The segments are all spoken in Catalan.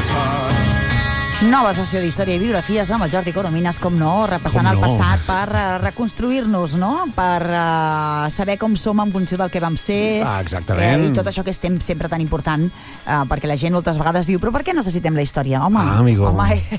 Nova sessió d'Història i Biografies amb el Jordi Coromines, com no, repassant el passat per reconstruir-nos, no? Per saber com som en funció del que vam ser. Exactament. I tot això que és sempre tan important, perquè la gent moltes vegades diu, però per què necessitem la història? Home, amigo.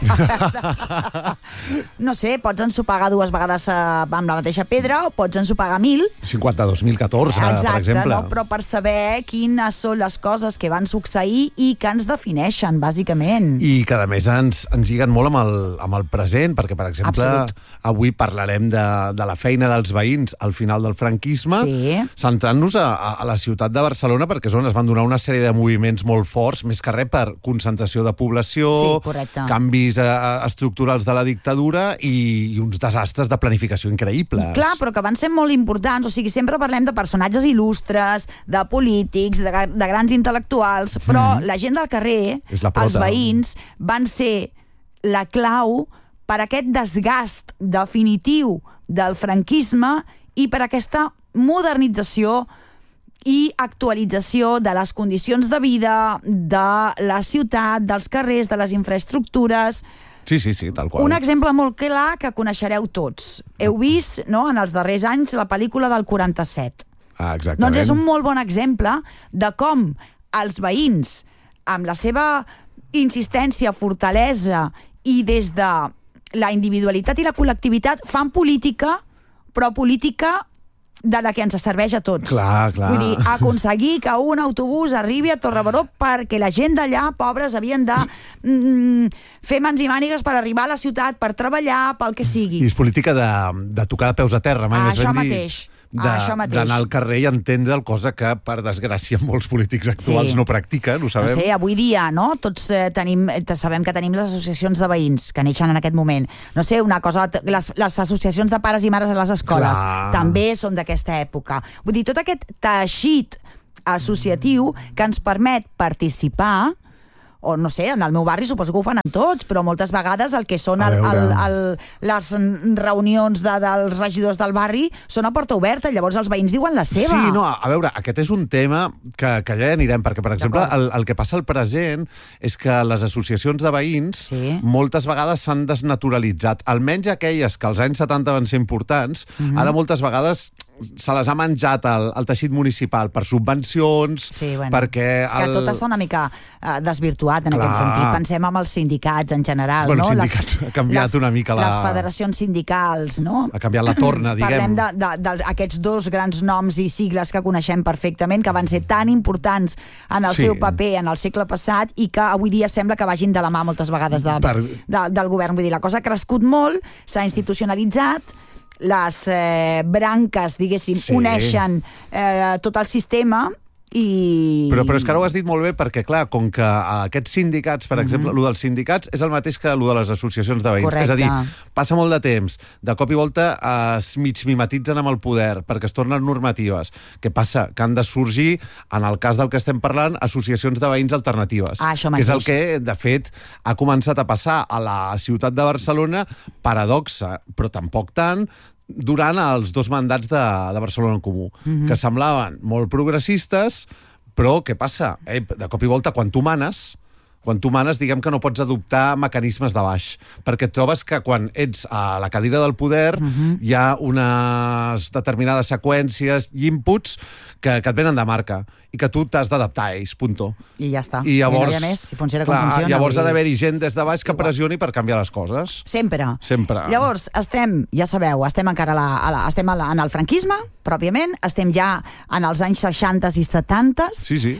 No sé, pots ensopegar 2 vegades amb la mateixa pedra o pots ensopegar 1000. 50-2014, per exemple. Exacte, no? Però per saber quines són les coses que van succeir i que ens defineixen, bàsicament. I que, a més, ens lliguen molt amb el present, perquè, per exemple, avui parlarem de la feina dels veïns al final del franquisme, centrant-nos a la ciutat de Barcelona, perquè és on es van donar una sèrie de moviments molt forts, més que res per concentració de població, canvis estructurals de la dictadura i uns desastres de planificació increïbles. Clar, però que van ser molt importants, o sigui, sempre parlem de personatges il·lustres, de polítics, de grans intel·lectuals, però la gent del carrer, els veïns, van ser la clau per aquest desgast definitiu del franquisme i per aquesta modernització i actualització de les condicions de vida, de la ciutat, dels carrers, de les infraestructures. Sí, tal qual. Un exemple molt clar que coneixereu tots. Heu vist, no, en els darrers anys, la pel·lícula del 47. Exactament. Doncs és un molt bon exemple de com els veïns, amb la seva insistència, fortalesa i des de la individualitat i la col·lectivitat fan política, però política de la que ens serveix a tots. Clar. Vull dir, aconseguir que un autobús arribi a Torrebaró perquè la gent d'allà, pobres, havien de fer mans i mànigues per arribar a la ciutat, per treballar, pel que sigui. I és política de tocar de peus a terra, mai més ben dit. Això mateix. D'anar al carrer i entendre cosa que, per desgràcia, molts polítics actuals no practiquen, ho sabem. No sé, avui dia, no? Tots sabem que tenim les associacions de veïns que neixen en aquest moment. No sé, una cosa, les associacions de pares i mares a les escoles també són d'aquesta època. Vull dir, tot aquest teixit associatiu que ens permet participar, o no sé, en el meu barri suposo que ho fan en tots, però moltes vegades el que són les reunions dels regidors del barri són a porta oberta, llavors els veïns diuen la seva. Sí, no, a veure, aquest és un tema que ja anirem, perquè, per exemple, el que passa al present és que les associacions de veïns moltes vegades s'han desnaturalitzat, almenys aquelles que als anys 70 van ser importants, ara moltes vegades se les ha menjat el teixit municipal per subvencions, perquè... És que tot està una mica desvirtuat en aquest sentit. Pensem en els sindicats en general. Bueno, els sindicats ha canviat una mica les federacions sindicals, no? Ha canviat la torna, diguem. Parlem d'aquests 2 grans noms i sigles que coneixem perfectament, que van ser tan importants en el seu paper en el segle passat i que avui dia sembla que vagin de la mà moltes vegades del govern. Vull dir, la cosa ha crescut molt, s'ha institucionalitzat, les branques, diguéssim, uneixen tot el sistema i... Però és que ara ho has dit molt bé perquè, clar, com que aquests sindicats, per exemple, el dels sindicats és el mateix que el de les associacions de veïns. Correcte. És a dir, passa molt de temps, de cop i volta es mig mimetitzen amb el poder perquè es tornen normatives. Què passa? Que han de sorgir, en el cas del que estem parlant, associacions de veïns alternatives. Que és el que, de fet, ha començat a passar a la ciutat de Barcelona, paradoxa, però tampoc tant, durant els 2 mandats de Barcelona en Comú, que semblaven molt progressistes, però què passa? De cop i volta, quan tu manes, diguem que no pots adoptar mecanismes de baix, perquè trobes que quan ets a la cadira del poder hi ha unes determinades seqüències i inputs que et venen de marca i que tu t'has d'adaptar a ells, punto. I ja està. I llavors, a més, si funciona com funciona. Llavors ha d'haver-hi gent des de baix que pressioni per canviar les coses. Sempre. Llavors, ja sabeu, estem encara estem en el franquisme, pròpiament, estem ja en els anys 60 i 70,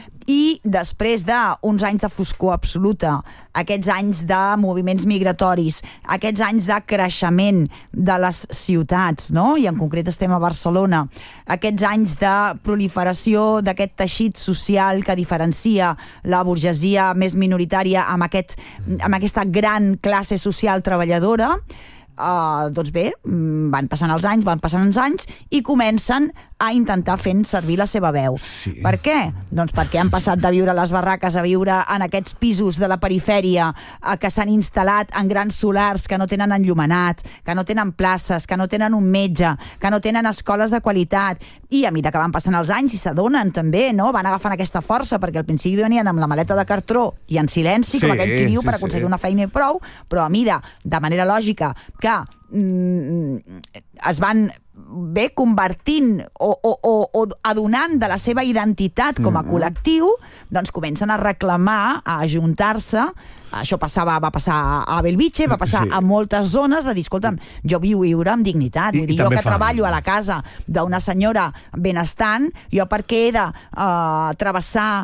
i després d'uns anys de foscor absoluta, aquests anys de moviments migratoris, aquests anys de creixement de les ciutats, no? I en concret estem a Barcelona, aquests anys de proliferació d'aquest teixit social que diferencia la burgesia més minoritària amb aquesta gran classe social treballadora, doncs bé, van passant els anys i comencen a intentar fent servir la seva veu. Sí. Per què? Doncs perquè han passat de viure a les barraques a viure en aquests pisos de la perifèria que s'han instal·lat en grans solars que no tenen enllumenat, que no tenen places, que no tenen un metge, que no tenen escoles de qualitat, i a mesura que van passant els anys i s'adonen també, no? Van agafant aquesta força, perquè al principi venien amb la maleta de cartró i en silenci, com aquell que diu, per aconseguir una feina i prou, però a mesura, de manera lògica, que es van convertint o adonant de la seva identitat com a col·lectiu, doncs comencen a reclamar, a ajuntar-se. Això va passar a Belvitge, va passar a moltes zones de dir, escolta'm, jo vull viure amb dignitat, vull dir, jo que treballo a la casa d'una senyora benestant, jo per què he de travessar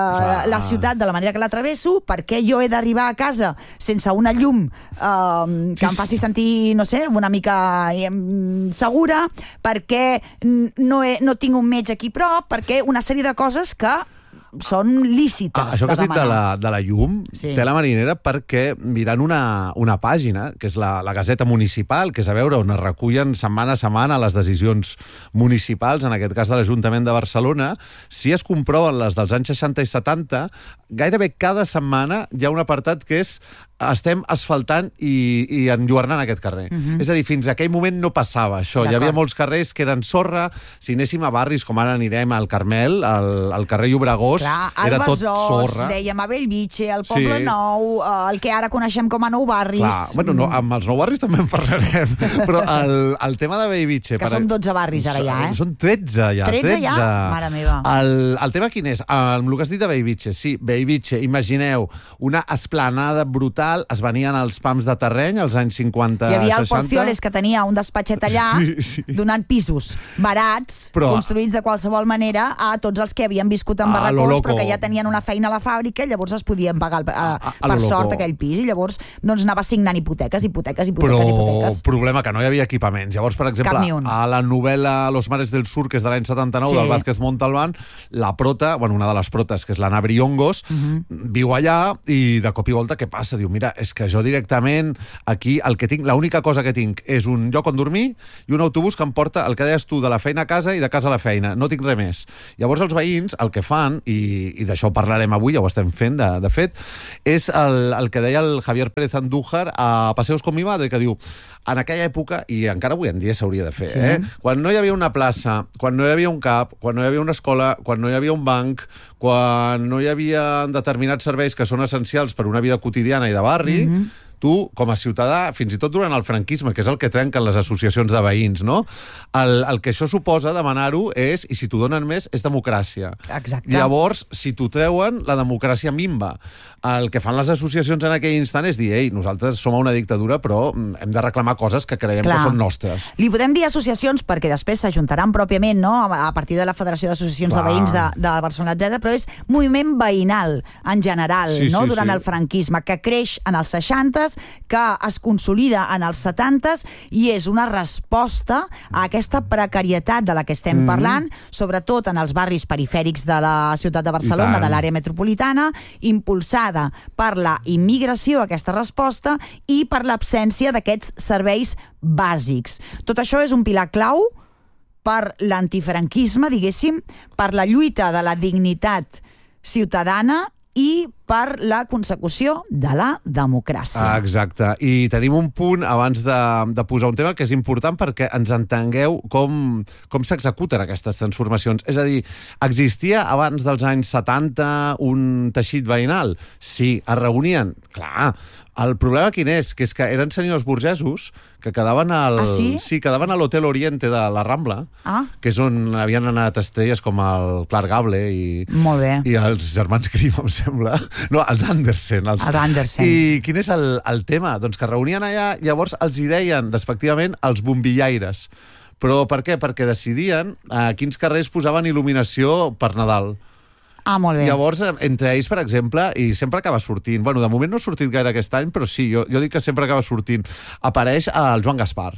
la ciutat de la manera que la travesso, per què jo he d'arribar a casa sense una llum que em faci sentir, no sé, una mica segura, perquè no tinc un metge aquí prop, perquè una sèrie de coses que són lícites. Això que has dit de la llum, té la marinera perquè mirant una pàgina, que és la Gaceta Municipal, que és a veure on es recullen setmana a setmana les decisions municipals, en aquest cas de l'Ajuntament de Barcelona, si es comproven les dels anys 60 i 70, gairebé cada setmana hi ha un apartat que és estem asfaltant i enlluernant aquest carrer. És a dir, fins a aquell moment no passava això. Hi havia molts carrers que eren sorra. Si anéssim a barris com ara anirem al Carmel, al carrer Llobregós, era tot sorra. Dèiem a Bellvitge, al Poble Nou, el que ara coneixem com a Nou Barris. Clar, bueno, amb els Nou Barris també en parlarem, però el tema de Bellvitge... Que són 12 barris ara ja, eh? Són 13 ja. 13 ja? Mare meva. El tema quin és? Amb el que has dit de Bellvitge, sí, Bellvitge, imagineu, una esplanada brutal, es venien els pams de terreny als anys 50-60. Hi havia el Porcioles, que tenia un despatxet allà, donant pisos barats, construïts de qualsevol manera a tots els que havien viscut en barracons, però que ja tenien una feina a la fàbrica, i llavors es podien pagar per sort aquell pis, i llavors anava signant hipoteques. Però problema que no hi havia equipaments. Llavors, per exemple, a la novel·la Los mares del sur, que és de l'any 79, del Vázquez Montalbán, la prota, una de les protes, que és l'Anna Briongos, viu allà i de cop i volta què passa? Diu, mira, és que jo directament aquí el que tinc, l'única cosa que tinc és un lloc on dormir i un autobús que em porta, el que deies tu, de la feina a casa i de casa a la feina. No tinc res més. Llavors els veïns el que fan, i d'això parlarem avui, ja ho estem fent, de fet, és el que deia el Javier Pérez Andújar a Paseos con mi madre, que diu, en aquella època, i encara avui en dia s'hauria de fer, quan no hi havia una plaça, quan no hi havia un CAP, quan no hi havia una escola, quan no hi havia un banc, quan no hi havia determinats serveis que són essencials per una vida quotidiana i de barri, tu, com a ciutadà, fins i tot durant el franquisme, que és el que trenquen les associacions de veïns, no? El que això suposa, demanar-ho, és, i si t'ho donen més, és democràcia. Exacte. Llavors, si t'ho treuen, la democràcia minva. El que fan les associacions en aquell instant és dir, ei, nosaltres som una dictadura, però hem de reclamar coses que creiem que són nostres. Li podem dir associacions perquè després s'ajuntaran pròpiament, no?, a partir de la Federació d'Associacions de Veïns de Barcelona, etc., però és moviment veïnal en general, durant el franquisme, que creix en els 60s, que es consolida en els 70s i és una resposta a aquesta precarietat de la que estem parlant, sobretot en els barris perifèrics de la ciutat de Barcelona, de l'àrea metropolitana, impulsada per la immigració, aquesta resposta, i per l'absència d'aquests serveis bàsics. Tot això és un pilar clau per l'antifranquisme, diguéssim, per la lluita de la dignitat ciutadana i per la consecució de la democràcia. Exacte. I tenim un punt abans de posar un tema que és important perquè ens entengueu com s'executen aquestes transformacions. És a dir, existia abans dels anys 70 un teixit veïnal? Sí. Es reunien? Clar. El problema quin és? Que és que eren senyors burgesos que quedaven quedaven a l'Hotel Oriente de la Rambla, que és on havien anat estrelles com el Clark Gable i els germans Grimm, em sembla. No, els Andersen. Els Andersen. I quin és el tema? Doncs que reunien allà, llavors els hi deien, despectivament, els bombillaires. Però per què? Perquè decidien a quins carrers posaven il·luminació per Nadal. Molt bé. Llavors, entre ells, per exemple, i sempre acaba sortint, de moment no ha sortit gaire aquest any, però sí, jo dic que sempre acaba sortint, apareix el Joan Gaspar.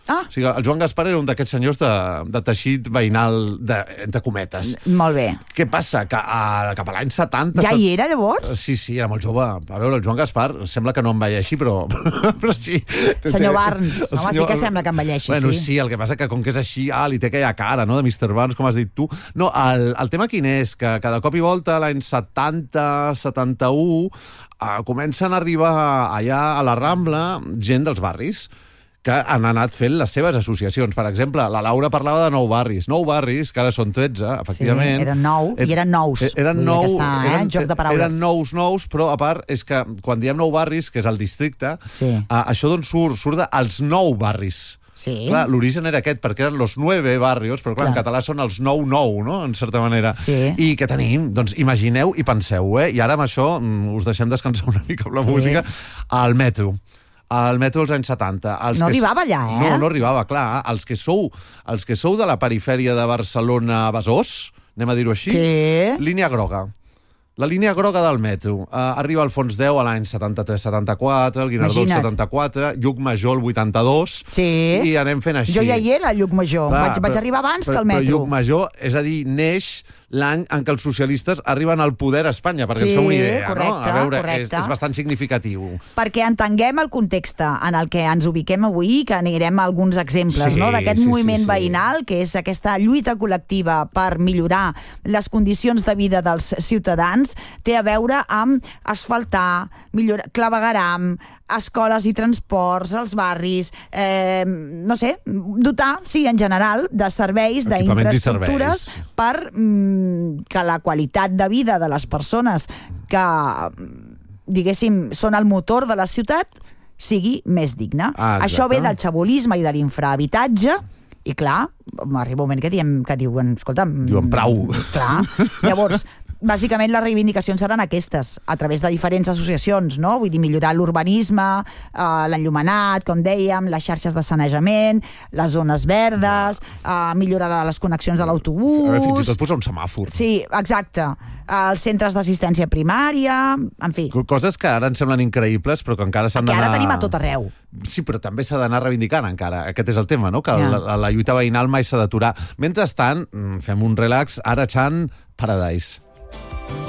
Ah. O sigui, el Joan Gaspar era un d'aquests senyors de teixit veïnal, entre cometes. Molt bé. Què passa? Que cap a l'any 70... Ja hi era, llavors? Sí, era molt jove. A veure, el Joan Gaspar sembla que no envelleixi, però sí. Senyor Barnes. Home, sí que sembla que envelleixi, bueno, sí, el que passa que com que és així, li té aquella cara, no?, de Mr. Barnes, com has dit tu. No, el tema quin és? Que de cop i volta, l'any 70, 71, comencen a arribar allà a la Rambla gent dels barris que han anat fent les seves associacions. Per exemple, la Laura parlava de 9 barris, que ara són 13, efectivament. Sí, eren 9, i eren nous. Eren 9, joc de paraules. Eren nous, però a part és que quan diem 9 barris, que és el districte, això d'on surt dels 9 barris. Sí. Clar, l'origen era aquest, perquè eren los 9 barrios, però clar, en català són els 9-9, no?, en certa manera. Sí. I què tenim? Doncs imagineu i penseu, i ara amb això us deixem descansar una mica amb la música, al metro. Al metro dels anys 70. Arribava allà, No arribava, clar. Els que sou de la perifèria de Barcelona-Besòs, anem a dir-ho així, línia groga. La línia groga del metro. Arriba al Fons 10 a l'any 73-74, el Guinardó el 74, Lluc Major el 82, i anem fent així. Jo ja hi era, a Lluc Major. Vaig arribar abans que el metro. Però Lluc Major, és a dir, neix l'any en què els socialistes arriben al poder a Espanya, perquè ens feu una idea, correcte, no? A veure, correcte. és bastant significatiu. Perquè entenguem el context en el que ens ubiquem avui, que anirem a alguns exemples d'aquest moviment veïnal, que és aquesta lluita col·lectiva per millorar les condicions de vida dels ciutadans, té a veure amb asfaltar, millorar, clavegueram, escoles i transports, els barris, no sé, dotar, en general, de serveis, d'infraestructures per que la qualitat de vida de les persones que, diguéssim, són el motor de la ciutat sigui més digna. Això ve del xabolisme i de l'infrahabitatge, i clar, arriba un moment que diuen, escolta'm... Diuen prou. Clar, llavors... Bàsicament, les reivindicacions seran aquestes, a través de diferents associacions, no? Vull dir, millorar l'urbanisme, l'enllumenat, com dèiem, les xarxes de sanejament, les zones verdes, millorar les connexions de l'autobús... Fins i tot posar un semàfor. Sí, exacte. Els centres d'assistència primària, en fi. Coses que ara ens semblen increïbles, però que encara s'han d'anar... Que ara tenim a tot arreu. Sí, però també s'ha d'anar reivindicant encara. Aquest és el tema, no?, que la lluita veïnal mai s'ha d'aturar. Mentrestant, fem un relax, ara Chan Paradise.